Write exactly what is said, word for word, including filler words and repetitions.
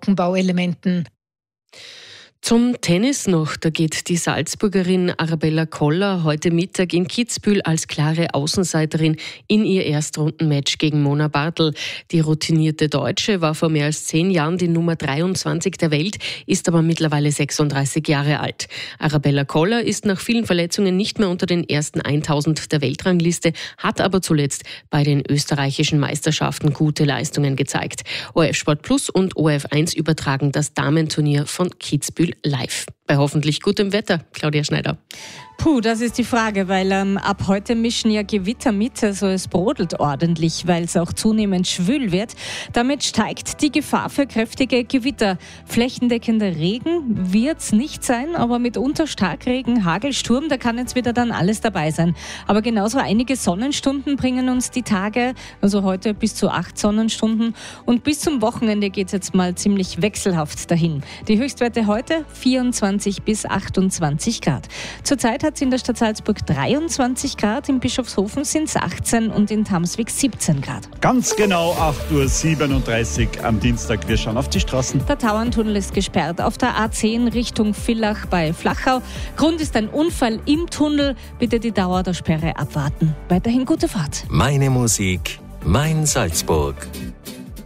Trockenbauelementen. Zum Tennis noch, da geht die Salzburgerin Arabella Koller heute Mittag in Kitzbühel als klare Außenseiterin in ihr Erstrundenmatch gegen Mona Bartel. Die routinierte Deutsche war vor mehr als zehn Jahren die Nummer dreiundzwanzig der Welt, ist aber mittlerweile sechsunddreißig Jahre alt. Arabella Koller ist nach vielen Verletzungen nicht mehr unter den ersten tausend der Weltrangliste, hat aber zuletzt bei den österreichischen Meisterschaften gute Leistungen gezeigt. O R F Sport Plus und O R F eins übertragen das Damenturnier von Kitzbühel live. Bei hoffentlich gutem Wetter, Claudia Schneider. Puh, das ist die Frage, weil ähm, ab heute mischen ja Gewitter mit, also es brodelt ordentlich, weil es auch zunehmend schwül wird. Damit steigt die Gefahr für kräftige Gewitter. Flächendeckender Regen wird es nicht sein, aber mitunter Starkregen, Hagel, Sturm, da kann jetzt wieder dann alles dabei sein. Aber genauso einige Sonnenstunden bringen uns die Tage, also heute bis zu acht Sonnenstunden, und bis zum Wochenende geht es jetzt mal ziemlich wechselhaft dahin. Die Höchstwerte heute vierundzwanzig bis achtundzwanzig Grad. Zurzeit hat es in der Stadt Salzburg dreiundzwanzig Grad, in Bischofshofen sind es achtzehn und in Tamswig siebzehn Grad. Ganz genau acht Uhr siebenunddreißig am Dienstag. Wir schauen auf die Straßen. Der Tauerntunnel ist gesperrt auf der A zehn Richtung Villach bei Flachau. Grund ist ein Unfall im Tunnel. Bitte die Dauer der Sperre abwarten. Weiterhin gute Fahrt. Meine Musik, mein Salzburg.